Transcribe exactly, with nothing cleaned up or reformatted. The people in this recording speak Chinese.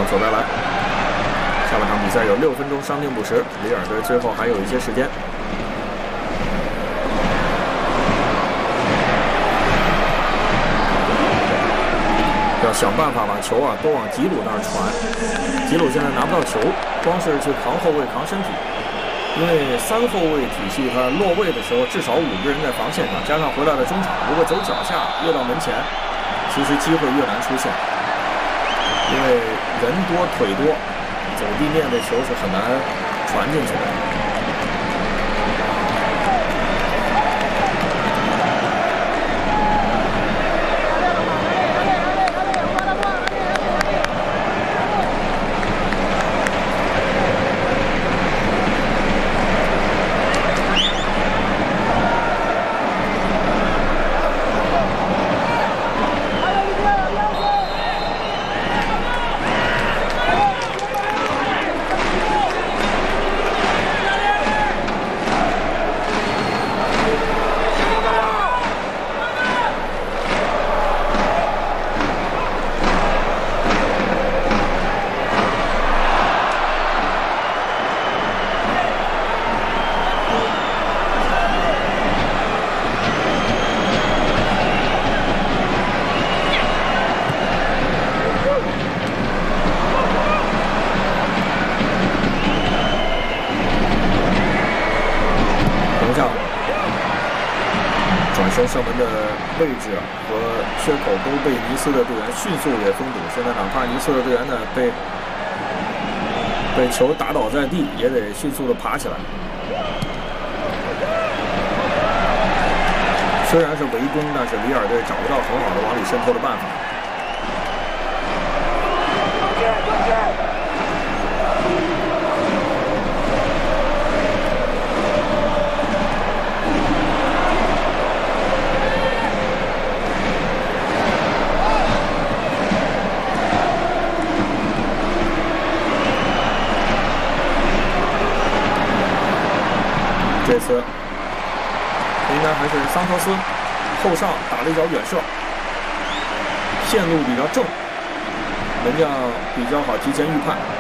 左边来。下半场比赛有六分钟伤停补时，里尔队最后还有一些时间。 要想办法把球啊都往吉鲁那儿传。吉鲁现在拿不到球，光是去扛后卫、扛身体，因为三后卫体系他落位的时候至少五个人在防线上，加上回来的中场，如果走脚下越到门前，其实机会越难出现。因为人多腿多，走地面的球是很难传进去的。 射门的位置和缺口都被尼斯的队员迅速给封堵。现在哪怕尼斯的队员呢被被球打倒在地，也得迅速的爬起来。虽然是围攻，但是里尔队找不到很好的往里渗透的办法。 这次应该还是桑托斯后上打了一脚远射，线路比较正，门将比较好提前预判。